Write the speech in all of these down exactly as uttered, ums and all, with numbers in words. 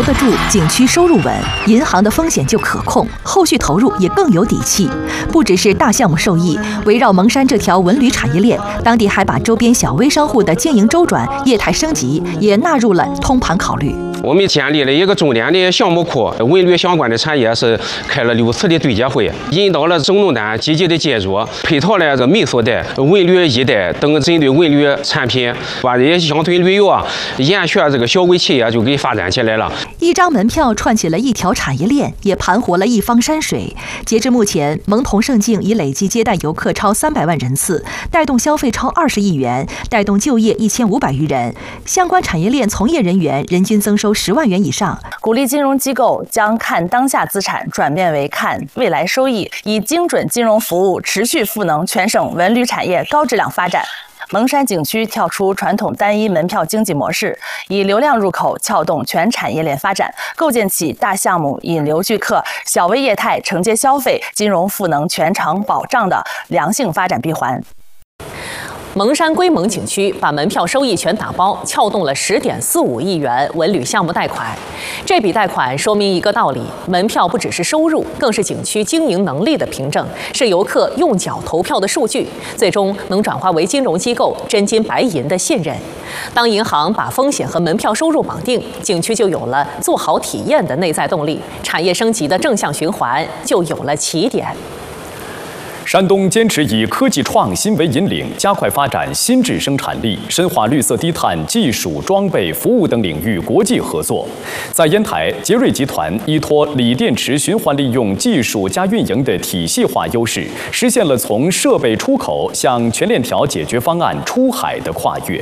得住，景区收入稳，银行的风险就可控，后续投入也更有底气。不只是大项目受益，围绕蒙山这条文旅产业链，当地还把周边小微商户的经营周转、业态升级也纳入了通盘考虑。 我们建立了一个重点的项目库，文旅相关的产业是开了六次的对接会，引导了中农单积极的介入，配套了这民宿贷、文旅一贷等针对文旅产品，把这些乡村旅游啊、沿线这个小微企业就给发展起来了。 一张门票串起了一条产业链，也盘活了一方山水。截至目前，蒙童盛境已累计接待游客超三百万人次，带动消费超二十亿元，带动就业一千五百余人，相关产业链从业人员人均增收十万元以上。 鼓励金融机构将看当下资产转变为看未来收益，以精准金融服务持续赋能全省文旅产业高质量发展。蒙山景区跳出传统单一门票经济模式，以流量入口撬动全产业链发展，构建起大项目引流聚客、小微业态承接消费、金融赋能全场保障的良性发展闭环。 蒙山归蒙景区把门票收益全打包，撬动了十点四五亿元文旅项目贷款。这笔贷款说明一个道理：门票不只是收入，更是景区经营能力的凭证，是游客用脚投票的数据，最终能转化为金融机构真金白银的信任。当银行把风险和门票收入绑定，景区就有了做好体验的内在动力，产业升级的正向循环就有了起点。 山东坚持以科技创新为引领，加快发展新质生产力，深化绿色低碳技术、装备、服务等领域国际合作。在烟台，杰瑞集团依托锂电池循环利用技术加运营的体系化优势，实现了从设备出口向全链条解决方案出海的跨越。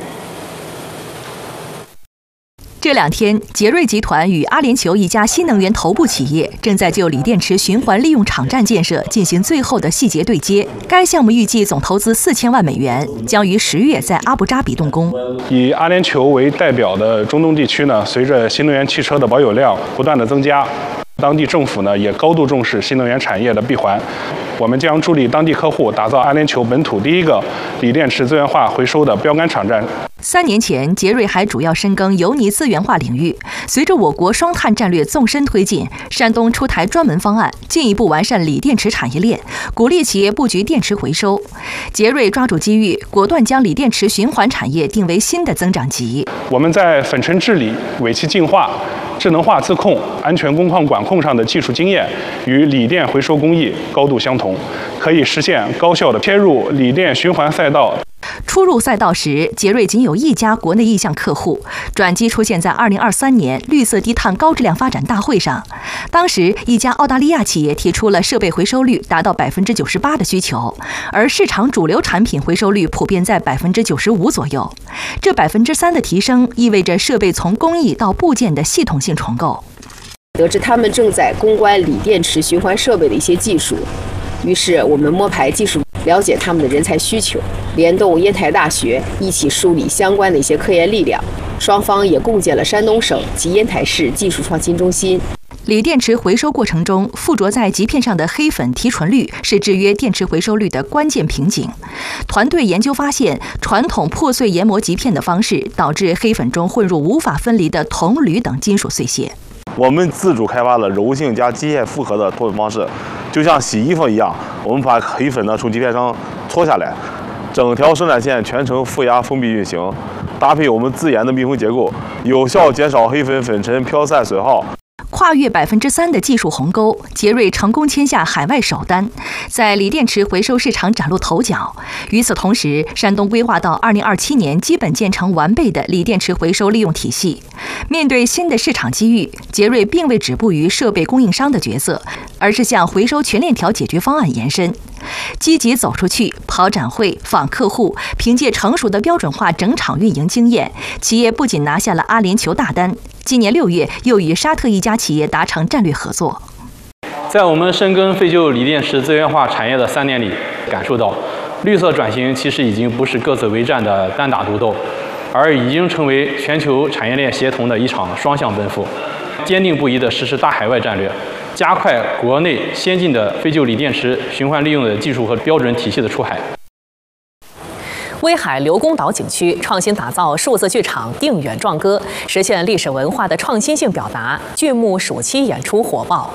这两天，杰瑞集团与阿联酋一家新能源头部企业正在就锂电池循环利用场站建设进行最后的细节对接。该项目预计总投资四千万美元，将于十月在阿布扎比动工。 以阿联酋为代表的中东地区呢，随着新能源汽车的保有量不断的增加，当地政府呢也高度重视新能源产业的闭环。我们将助力当地客户打造阿联酋本土第一个锂电池资源化回收的标杆场站。 三年前，杰瑞还主要深耕油泥资源化领域。随着我国双碳战略纵深推进，山东出台专门方案，进一步完善锂电池产业链，鼓励企业布局电池回收。杰瑞抓住机遇，果断将锂电池循环产业定为新的增长极。 我们在粉尘治理、尾气净化、智能化自控、安全工况管控上的技术经验与锂电回收工艺高度相同，可以实现高效的切入锂电循环赛道。 初入赛道时，杰瑞仅有一家国内意向客户，转机出现在二零二三年绿色低碳高质量发展大会上。当时，一家澳大利亚企业提出了设备回收率达到百分之九十八的需求，而市场主流产品回收率普遍在百分之九十五左右。这百分之三的提升，意味着设备从工艺到部件的系统性重构。 得知他们正在攻关锂电池循环设备的一些技术，于是我们摸排技术，了解他们的人才需求，联动烟台大学一起梳理相关的一些科研力量，双方也共建了山东省及烟台市技术创新中心。 锂电池回收过程中，附着在极片上的黑粉提纯率是制约电池回收率的关键瓶颈。团队研究发现，传统破碎研磨极片的方式导致黑粉中混入无法分离的铜、铝等金属碎屑。 我们自主开发了柔性加机械复合的脱粉方式，就像洗衣服一样，我们把黑粉呢从极片上搓下来，整条生产线全程负压封闭运行，搭配我们自研的密封结构，有效减少黑粉粉尘飘散损耗。 跨越百分之三的技术鸿沟，杰瑞成功签下海外首单，在锂电池回收市场崭露头角。与此同时，山东规划到二零二七年基本建成完备的锂电池回收利用体系。面对新的市场机遇，杰瑞并未止步于设备供应商的角色，而是向回收全链条解决方案延伸。积极走出去，跑展会、访客户，凭借成熟的标准化整场运营经验，企业不仅拿下了阿联酋大单，今年六月又与沙特一家企业达成战略合作。 在我们深耕废旧锂电池资源化产业的三年里，感受到绿色转型其实已经不是各自为战的单打独斗，而已经成为全球产业链协同的一场双向奔赴。坚定不移地实施大海外战略，加快国内先进的废旧锂电池循环利用的技术和标准体系的出海。 威海刘公岛景区创新打造数字剧场《定远壮歌》，实现历史文化的创新性表达，剧目暑期演出火爆。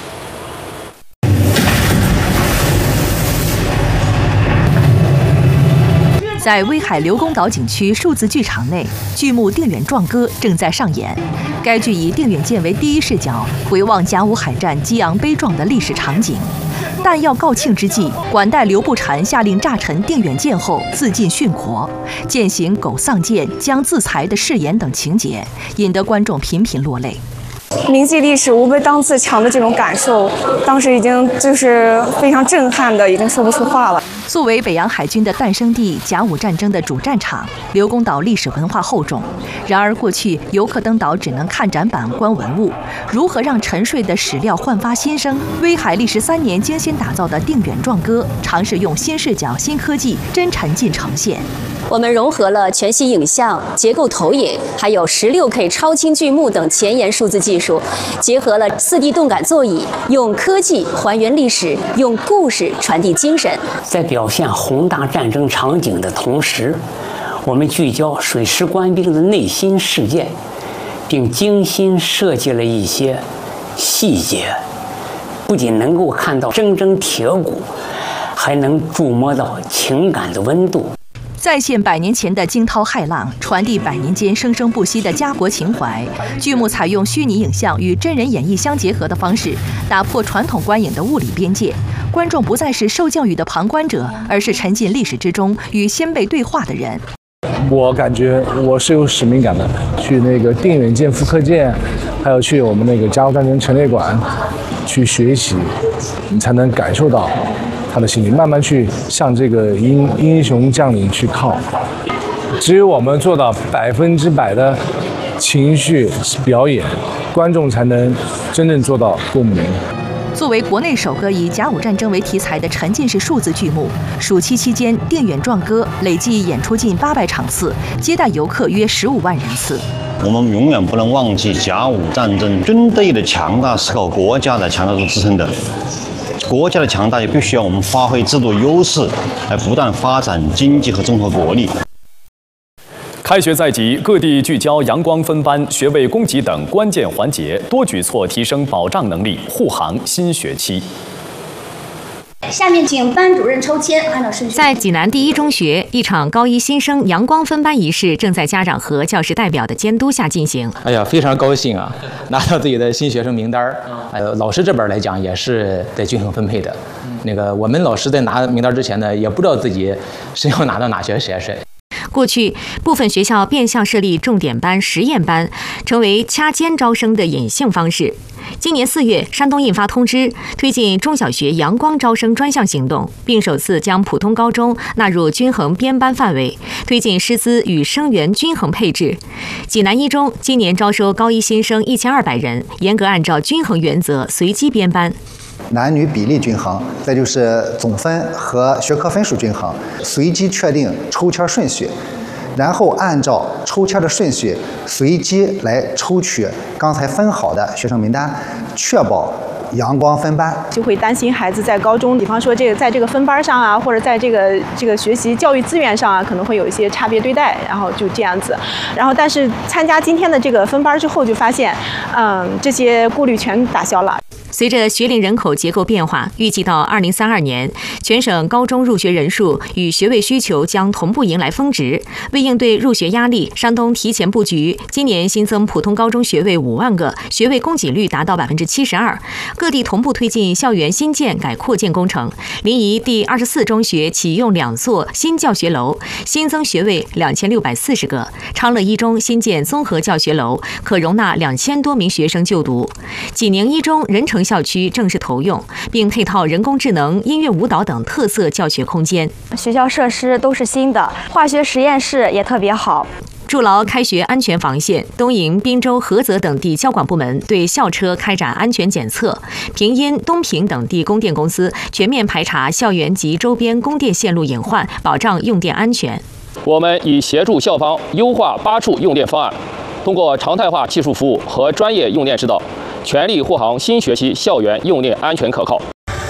在威海刘公岛景区数字剧场内，剧目《定远壮歌》正在上演。该剧以定远舰为第一视角，回望甲午海战激昂悲壮的历史场景。弹药告罄之际，管带刘步蟾下令炸沉定远舰后自尽殉国，践行狗丧舰、将自裁的誓言等情节，引得观众频频落泪。 铭记历史无悲当自强的这种感受，当时已经就是非常震撼的，已经说不出话了。 作为北洋海军的诞生地、甲午战争的主战场，刘公岛历史文化厚重。然而，过去游客登岛只能看展板、观文物，如何让沉睡的史料焕发新生？威海历时三年精心打造的《定远壮歌》，尝试用新视角、新科技、真沉浸呈现。 我们融合了全息影像、结构投影，还有 十六K 超清剧目等前沿数字技术，结合了 四D 动感座椅，用科技还原历史，用故事传递精神。 在表现宏大战争场景的同时，我们聚焦水师官兵的内心世界，并精心设计了一些细节，不仅能够看到铮铮铁骨，还能触摸到情感的温度。 再现百年前的惊涛骇浪，传递百年间生生不息的家国情怀。剧目采用虚拟影像与真人演绎相结合的方式，打破传统观影的物理边界。观众不再是受教育的旁观者，而是沉浸历史之中与先辈对话的人。 我感觉我是有使命感的，去那个定远舰复刻舰，还有去我们那个甲午战争陈列馆去学习，你才能感受到他的心理，慢慢去向这个英英雄将领去靠。只有我们做到百分之百的情绪表演，观众才能真正做到共鸣。 作为国内首个以甲午战争为题材的沉浸式数字剧目，暑期期间《定远壮歌》累计演出近八百场次，接待游客约十五万人次。 我们永远不能忘记，甲午战争军队的强大是靠国家的强大做支撑的。国家的强大也必须要我们发挥制度优势，来不断发展经济和综合国力。 开学在即，各地聚焦阳光分班、学位供给等关键环节，多举措提升保障能力，护航新学期。 下面请班主任抽签，按照顺序。 在济南第一中学，一场高一新生阳光分班仪式正在家长和教师代表的监督下进行。 哎呀，非常高兴啊，拿到自己的新学生名单儿。呃，老师这边来讲也是得均衡分配的。那个我们老师在拿名单之前呢，也不知道自己是要拿到哪些学生。 过去，部分学校变相设立重点班、实验班，成为掐尖招生的隐性方式。今年四月，山东印发通知，推进中小学阳光招生专项行动，并首次将普通高中纳入均衡编班范围，推进师资与生源均衡配置。济南一中今年招收高一新生一千二百人，严格按照均衡原则随机编班。 男女比例均衡，再就是总分和学科分数均衡，随机确定抽签顺序，然后按照抽签的顺序随机来抽取刚才分好的学生名单，确保阳光分班。 就会担心孩子在高中，比方说这个在这个分班上啊，或者在这个这个学习教育资源上啊，可能会有一些差别对待，然后就这样子。然后但是参加今天的这个分班之后，就发现，嗯，这些顾虑全打消了。 随着学龄人口结构变化，预计到二零三二年，全省高中入学人数与学位需求将同步迎来峰值。为应对入学压力，山东提前布局，今年新增普通高中学位五万个，学位供给率达到百分之七十二。各地同步推进校园新建改扩建工程。临沂第二十四中学启用两座新教学楼，新增学位两千六百四十个。昌乐一中新建综合教学楼，可容纳两千多名学生就读。济宁一中仁城校区正式投用，并配套人工智能、音乐舞蹈等特色教学空间。 学校设施都是新的，化学实验室也特别好。 筑牢开学安全防线，东营、滨州、菏泽等地交管部门对校车开展安全检测。平阴、东平等地供电公司全面排查校园及周边供电线路隐患，保障用电安全。 我们已协助校方优化八处用电方案，通过常态化技术服务和专业用电指导，全力护航新学期校园用电安全可靠。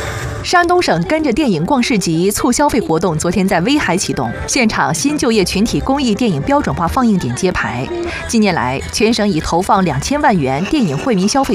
山东省跟着电影逛市集促消费活动昨天在威海启动，现场新就业群体公益电影标准化放映点揭牌。近年来，全省已投放两千万元电影惠民消费